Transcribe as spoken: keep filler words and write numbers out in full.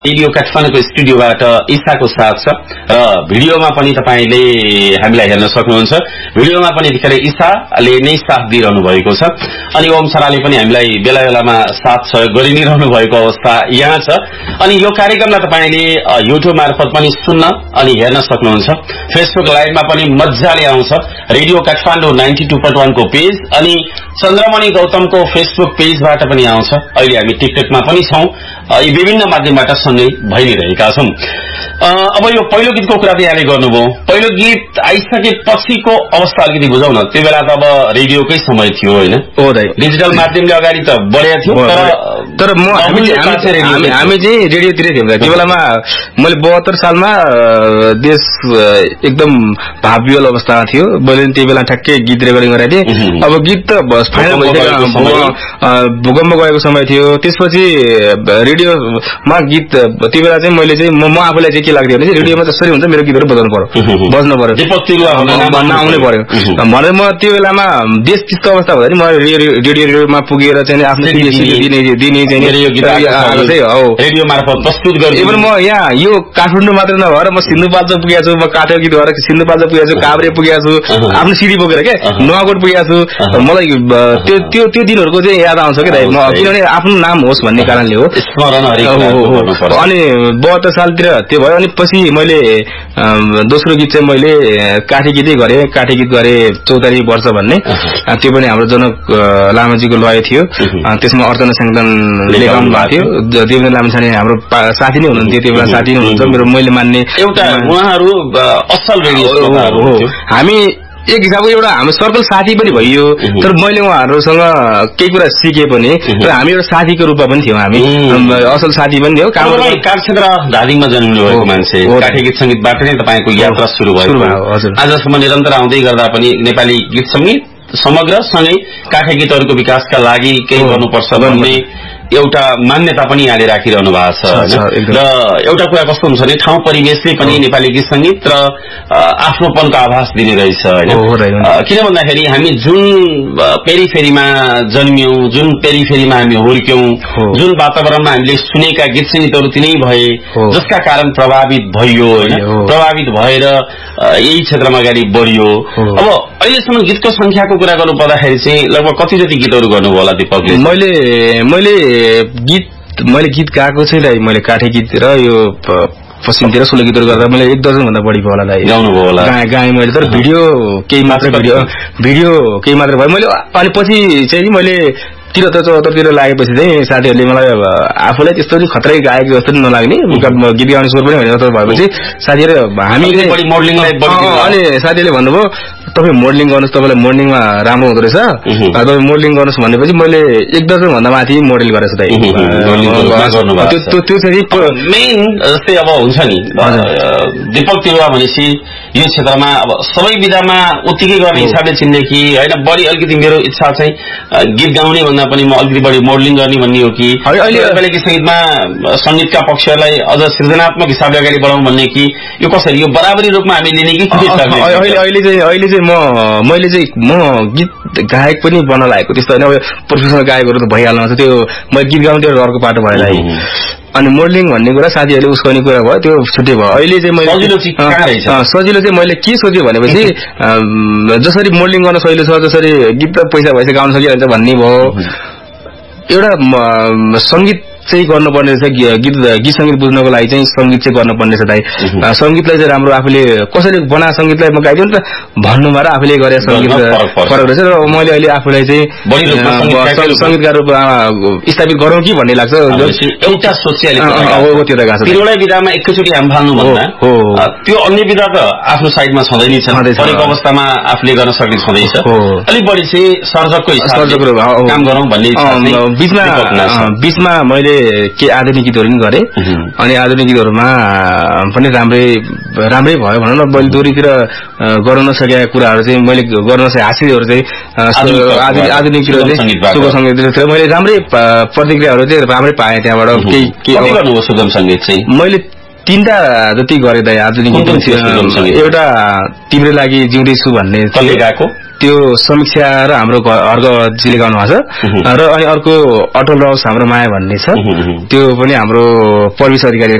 Radio काठमाडौँको स्टुडियोबाट ईशाको साथ छ र भिडियोमा पनि तपाईले हामीलाई हेर्न सक्नुहुन्छ। भिडियोमा पनि देखेर ईशाले नै साथ दिइरहनु भएको छ अनि ओम सराले पनि हामीलाई बेला बेलामा साथ सहयोग गरि नै रहनु भएको अवस्था यहाँ छ। अनि यो कार्यक्रमलाई तपाईले युट्युब मार्फत पनि सुन्न अनि हेर्न सक्नुहुन्छ। फेसबुक लाइभमा पनि मज्जाले आउँछ radio Kathmandu ninety two point वन को पेज अनि चन्द्रमणि गौतमको फेसबुक पेजबाट पनि आउँछ। अहिले हामी टिकटकमा पनि छौं। यी विभिन्न माध्यमबाट सँगै भइरहेका छौं। अब यो पहिलो गीतको कुरा यहाँले गर्नुभयो। पहिलो गीत आइसकेपछिको अवस्था अलिकति बुझाउन। त्यो बेला त अब रेडियोकै समय थियो हैन? हो दाइ। डिजिटल माध्यमले अगाडि त बढेको थियो तर तर म हामी हामी चाहिँ रेडियोतिरै थियौं। त्यो बेलामा मैले बहत्तर सालमा देश एकदम भावविह्वल अवस्थामा थियो। मैले त्यो बेला ठ्याक्कै गीत रेकर्डिङ गरेको थिएँ। अब गीत त फाइनल भइसकेको भूकम्प गएको समय थियो। त्यसपछि रेडियोमा गीत त्यो बेला चाहिँ मैले चाहिँ म आफूलाई चाहिँ के लाग्थ्यो भने रेडियोमा जसरी हुन्छ मेरो गीतहरू बजाउनु पर्यो, बज्नु पर्यो, भन्न आउनै पर्यो भनेर म त्यो बेलामा देश त्यस्तो अवस्था हुँदा म रेडियोमा पुगेर चाहिँ आफ्नो दिने दिने रेडियो मार्फत प्रस्तुत गर्ने। इभन म यहाँ यो काठमाडौँ मात्र नभएर म सिन्धुपाल्चोक पुगेको छु, म काठे गीत भएर सिन्धुपाल्चोक पुगेको छु, काभ्रे पुगेको छु, आफ्नो सिडी बोकेर के नुवाकोट पुगेको छु। मलाई त्यो त्यो त्यो दिनहरूको चाहिँ याद आउँछ कि दाइ, किनभने आफ्नो नाम होस् भन्ने कारणले हो। अनि बहत्तर सालतिर त्यो भयो। अनि पछि मैले दोस्रो गीत चाहिँ मैले काठे गीतै गरेँ। काठे गीत गरेँ चौतारी वर्ष भन्ने। त्यो पनि हाम्रो जनक लामाजीको लय थियो। त्यसमा अर्चना स्याङदान लेखाउनु भएको थियो। देवेन्द्र लामाछाने हाम्रो साथी नै हुनुहुन्थ्यो त्यो बेला, साथी नै हुनुहुन्छ मेरो, मैले मान्ने एउटा उहाँहरू असल रेडियो हो। हामी एक हिसाबको एउटा हाम्रो सर्कल साथी पनि भइयो। तर मैले उहाँहरूसँग केही कुरा सिके पनि र हामी एउटा साथीको रूपमा पनि थियौँ। हामी असल साथी पनि थियौँ। कार्यक्षेत्र धादिङमा जन्मिनु भएको मान्छे, काठे गीत संगीतबाट नै तपाईँको यात्रा सुरु भयो। आजसम्म निरन्तर आउँदै गर्दा पनि नेपाली गीत संगीत समग्र सँगै काठे गीतहरूको विकासका लागि केही गर्नुपर्छ भन्ने एउटा मान्यता पनि यहाँले राखिरहनु भएको छ। र एउटा कुरा कस्तो हुन्छ भने ठाउँ परिवेशले पनि नेपाली गीत संगीत र आफ्नोपनको आभास दिने रहेछ हैन? किन भन्दाखेरि हामी जुन पेरिफेरीमा जन्मियौं, जुन पेरिफेरीमा हामी हुर्क्यौं, जुन वातावरणमा हामीले सुनेका गीत संगीतहरू तिनै भए जसका कारण प्रभावित भयो हैन? प्रभावित भएर यही क्षेत्रमा अगाडि बढियो। अब अहिलेसम्म गीतको संख्याको कुरा गर्नु पर्दाखेरि चाहिँ लगभग कति जति गीतहरू गर्नुभयो होला दिपकले? मैले मैले गीत मैले गीत गाएको चाहिँ दाइ मैले काठे गीत र यो पश्चिमतिर सोह्र गीतहरू गर्दा मैले एक दर्जन भन्दा बढी भयो होला दाइ। गाउनुभयो होला? गाएँ मैले। तर भिडियो केही मात्र भिडियो भिडियो केही मात्र भयो मैले। अनि पछि चाहिँ मैले त्रिहत्तर चौहत्तरतिर लागेपछि चाहिँ साथीहरूले मलाई आफूलाई त्यस्तो नि खतरै गाएको जस्तो नि नलाग्ने, गीत गाउने स्वर पनि भने जस्तो भएपछि साथीहरू हामी अनि साथीहरूले भन्नुभयो तपाईँ मोडलिङ गर्नुहोस्, तपाईँलाई मोडलिङमा राम्रो हुँदो रहेछ, तपाईँ मोडलिङ गर्नुहोस् भनेपछि मैले एक दर्जन भन्दा माथि मोडल गरेको छु दाइ। त्यो चाहिँ मेन जस्तै अब हुन्छ नि दीपक तिरुवा भनेपछि यो क्षेत्रमा अब सबै विधामा उत्तिकै गर्ने हिसाबले चिन्ने कि होइन? बढी अलिकति मेरो इच्छा चाहिँ गीत गाउने भन्दा पनि म अलिकति बढी मोडलिङ गर्ने भन्ने हो कि अहिले नेपाली संगीतमा संगीतका पक्षहरूलाई अझ सृजनात्मक हिसाबले अगाडि बढाउँ भन्ने कि यो कसरी यो बराबरी रूपमा हामी लिने कि? अहिले अहिले चाहिँ अहिले चाहिँ म मैले चाहिँ म गीत गायक पनि बन्न लागेको त्यस्तो होइन। अब प्रोफेसनल गायकहरू त भइहाल्नु छ, त्यो मैले गीत गाउने त्यो अर्को पाटो भएर। अनि मोडलिङ भन्ने कुरा साथीहरूले उस्काउने कुरा भयो, त्यो छुट्टै भयो। अहिले चाहिँ मैले सजिलो चाहिँ मैले के सोचेँ भनेपछि जसरी मोडलिङ गर्न सजिलो छ जसरी गीत त पैसा भएपछि गाउन सकिहाल्छ भन्ने भयो। एउटा संगीत चाहिँ गर्नुपर्ने रहेछ, गीत गीत संगीत बुझ्नको लागि चाहिँ संगीत चाहिँ गर्नुपर्ने रहेछ दाइ। संगीतलाई चाहिँ राम्रो आफूले कसरी बना संगीतलाई म गाइदिउँ त भन्नुमा र आफूले गरे संगीत फरक रहेछ। र मैले अहिले आफूलाई चाहिँ संगीतकार रूपमा स्थापित गरौँ कि भन्ने लाग्छ। एउटा सोचिहाले त्यो त गाछ तिनवटै विधामा एकैचोटि हाम फाल्नु भन्दा त्यो अन्य विधा त आफ्नो साइडमा छँदै नै छ, परेको अवस्थामा आफूले गर्न सक्ने छँदैछ। अलिक बढी चाहिँ सर्जकको हिसाबले काम गरौँ भन्ने बिचमा बिचमा मैले के आधुनिक गीतहरू पनि गरेँ। अनि आधुनिक गीतहरूमा पनि राम्रै राम्रै भयो भनौँ न। मैले दोहोरीतिर गर्न नसकेका कुराहरू चाहिँ मैले गर्न नसकेका हास्यहरू चाहिँ आधुनिकतिर चाहिँ सुगम सङ्गीततिर मैले राम्रै प्रतिक्रियाहरू चाहिँ राम्रै पाएँ त्यहाँबाट। केही के गर्नुभयो सुगम सङ्गीत चाहिँ? मैले तीनटा जति गरेँ दाइ आधुनिक गीत। एउटा तिम्रो लागि जिउँदैछु भन्ने कसले गाएको? त्यो समीक्षा र हाम्रो हर्कजीले गाउनु भएको छ र अनि अर्को अटल राउस हाम्रो माया भन्ने छ त्यो पनि हाम्रो प्रवेश अधिकारी